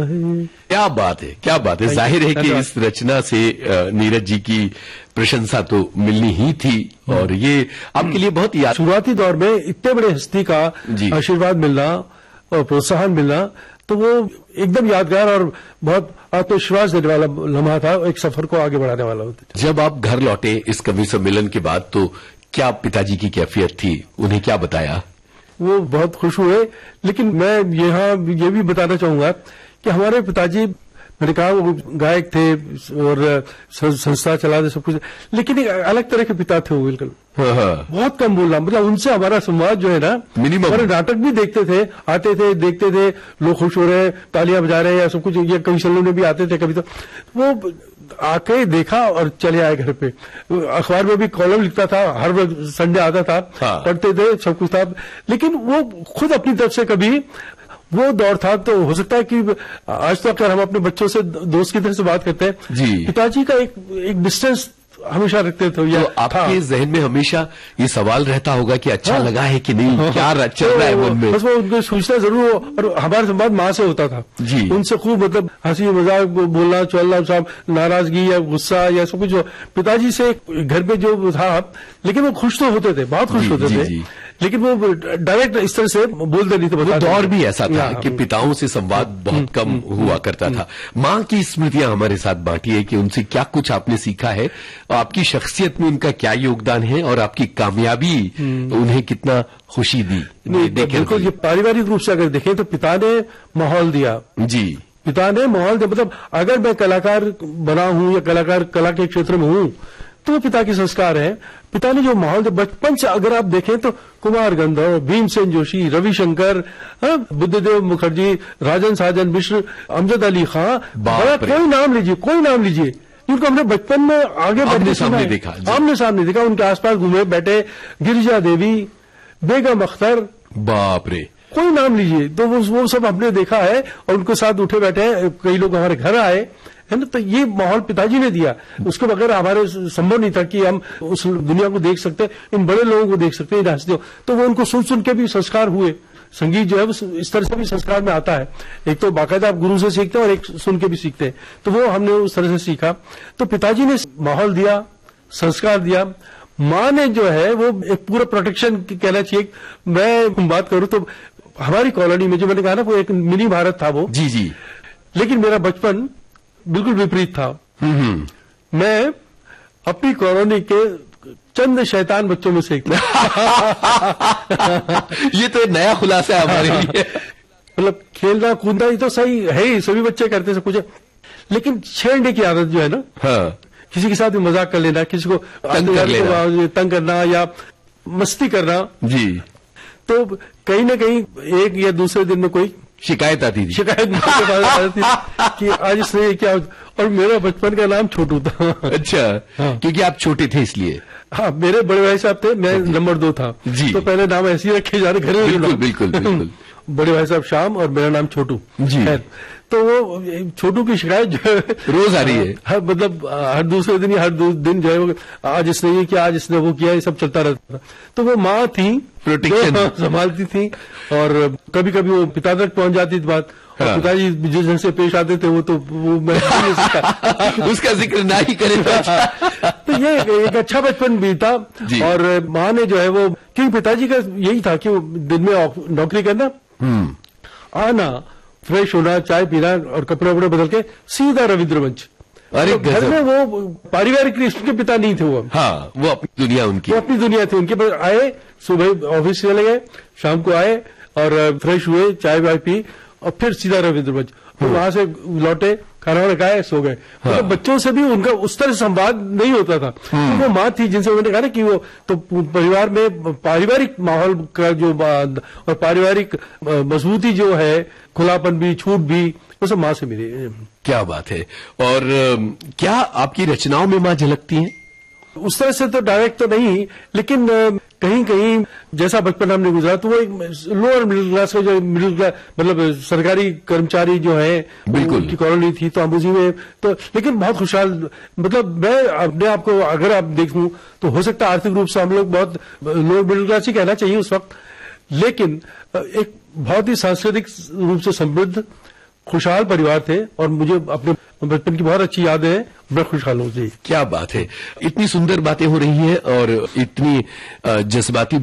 क्या बात है, क्या बात है। जाहिर है कि इस रचना से नीरज जी की प्रशंसा तो मिलनी ही थी और ये आपके लिए बहुत याद। शुरुआती दौर में इतने बड़े हस्ती का आशीर्वाद मिलना और प्रोत्साहन मिलना तो वो एकदम यादगार और बहुत आत्मविश्वास देने वाला लम्हा था, एक सफर को आगे बढ़ाने वाला होता था। जब आप घर लौटे इस कवि सम्मेलन के बाद तो क्या पिताजी की कैफियत थी, उन्हें क्या बताया? वो बहुत खुश हुए, लेकिन मैं यहाँ ये भी बताना चाहूंगा कि हमारे पिताजी, मैंने कहा वो गायक थे और संस्था चलाते सब कुछ, लेकिन एक अलग तरह के पिता थे वो बिल्कुल। बहुत कम बोलना, मतलब उनसे हमारा संवाद जो है ना, मिनिमम। हमारे नाटक भी देखते थे, आते थे, देखते थे, लोग खुश हो रहे हैं, तालियां बजा रहे हैं या सब कुछ, ये कवि सम्मेलन में भी आते थे कभी, तो वो आके देखा और चले आए घर पे। अखबार में भी कॉलम लिखता था, हर संडे आता था, पढ़ते थे, सब कुछ था, लेकिन वो खुद अपनी तरफ से कभी, वो दौर था तो हो सकता है कि आज तो अगर हम अपने बच्चों से दोस्त की तरह से बात करते हैं जी, पिताजी का एक डिस्टेंस हमेशा रखते थे। तो आपके जहन में हमेशा ये सवाल रहता होगा कि अच्छा लगा है कि नहीं, क्या चल रहा है मन में? बस वो उनको सोचना जरूर, और हमारा संवाद माँ से होता था जी, उनसे खूब मतलब हंसी मजाक बोलना, चलना, साहब नाराजगी या गुस्सा या सब कुछ। पिताजी से घर पे जो था, लेकिन वो खुश तो होते थे, बहुत खुश होते थे, लेकिन वो डायरेक्ट इस तरह से बोलते नहीं थे। वो दौर भी ऐसा था कि पिताओं से संवाद बहुत कम हुआ करता था। माँ की स्मृतियां हमारे साथ बांटी है कि उनसे क्या कुछ आपने सीखा है, आपकी शख्सियत में उनका क्या योगदान है और आपकी कामयाबी उन्हें कितना खुशी दी। बिल्कुल, ये पारिवारिक रूप से अगर देखें तो पिता ने माहौल दिया जी, पिता ने माहौल दिया। मतलब अगर मैं कलाकार बना हूं या कला के क्षेत्र में हूं तो पिता के संस्कार है। पिता ने जो माहौल दिया बचपन से, अगर आप देखें तो कुमार गंधर्व, भीमसेन जोशी, रविशंकर, बुद्धदेव मुखर्जी, राजन साजन मिश्र, अमजद अली खां, बड़ा कोई नाम लीजिए उनको हमने बचपन में आगे आमने सामने देखा, उनके आसपास घूमे बैठे, गिरिजा देवी, बेगम अख्तर, बाप रे, कोई नाम लीजिए, तो वो सब हमने देखा है और उनके साथ उठे बैठे हैं। कई लोग हमारे घर आए है ना, तो ये माहौल पिताजी ने दिया। उसके बगैर हमारे संभव नहीं था कि हम उस दुनिया को देख सकते, इन बड़े लोगों को देख सकते, इन हस्तियों। तो वो उनको सुन के भी संस्कार हुए। संगीत जो है वो इस तरह से भी संस्कार में आता है, एक तो बाकायदा आप गुरु से सीखते हैं और एक सुन के भी सीखते हैं, तो वो हमने उस तरह से सीखा। तो पिताजी ने माहौल दिया, संस्कार दिया। माँ ने जो है वो एक पूरा प्रोटेक्शन कहना चाहिए। मैं बात करूं तो हमारी कॉलोनी में जो मैंने कहा ना, वो एक मिनी भारत था वो जी, लेकिन मेरा बचपन बिल्कुल विपरीत था। मैं अपनी कॉलोनी के चंद शैतान बच्चों में से एक था। ये तो नया खुलासा है हमारे लिए। मतलब खेलना कूदना ये तो सही है ही, सभी बच्चे करते सब कुछ, लेकिन छेड़ने की आदत जो है ना, किसी के साथ भी मजाक कर लेना, किसी को तंग करना या मस्ती करना जी, तो कहीं ना कहीं एक या दूसरे दिन में कोई शिकायत आती थी कि आज इसने क्या। और मेरा बचपन का नाम छोटू था। अच्छा, क्योंकि आप छोटे थे इसलिए? हाँ, मेरे बड़े भाई साहब थे, मैं नंबर 2 था जी, तो पहले नाम ऐसे ही रखे जा रहे घर में। बिल्कुल। बड़े भाई साहब श्याम और मेरा नाम छोटू जी। तो वो छोटू की शिकायत जो है रोज आ रही है, मतलब हर दूसरे दिन या हर दिन जो है वो आज इसने ये किया, आज इसने वो किया, ये सब चलता रहता था। तो वो माँ थी, प्रोटेक्शन संभालती थी, और कभी कभी वो पिता तक पहुंच जाती थी बात। और पिताजी जिस ढंग से पेश आते थे वो मैं नहीं सकता उसका जिक्र ना ही करें। तो ये एक अच्छा बचपन बीता। और माँ ने जो है वो, क्योंकि पिताजी का यही था कि वो दिन में नौकरी करना, आना, फ्रेश होना, चाय पीना और कपड़े वपड़े बदल के सीधा रविंद्र मंच। अरे तो घर में वो पारिवारिक के पिता नहीं थे वो। हाँ, वो अपनी दुनिया उनकी, वो अपनी दुनिया थी उनके पास। आए, सुबह ऑफिस चले गए, शाम को आए और फ्रेश हुए, चाय वाय पी और फिर सीधा रविंद्र मंच। फिर वहां से लौटे, खाना वाना खाए, सो गए। मतलब बच्चों से भी उनका उस तरह संवाद नहीं होता था। तो वो माँ थी जिनसे मैंने कहा ना कि वो तो परिवार में पारिवारिक माहौल का जो और पारिवारिक मजबूती जो है, खुलापन भी, छूट भी, वो सब माँ से मिली। क्या बात है। और क्या आपकी रचनाओं में माँ झलकती हैं? उस तरह से तो डायरेक्ट तो नहीं, लेकिन कहीं कहीं जैसा बचपन हमने गुजारा तो वो एक लोअर मिडिल क्लास का, जो मिडिल क्लास मतलब सरकारी कर्मचारी जो है, बिल्कुल की कॉलोनी थी, तो हम उसी में तो, लेकिन बहुत खुशहाल। मतलब मैं अपने आप को अगर आप देखूं तो हो सकता है आर्थिक रूप से हम लोग बहुत लोअर मिडिल क्लास ही कहना चाहिए उस वक्त, लेकिन एक बहुत ही सांस्कृतिक रूप से समृद्ध, खुशहाल परिवार थे और मुझे अपने बचपन की बहुत अच्छी यादें हैं। मैं खुशहाल हूँ जी। क्या बात है, इतनी सुंदर बातें हो रही हैं और इतनी जज्बाती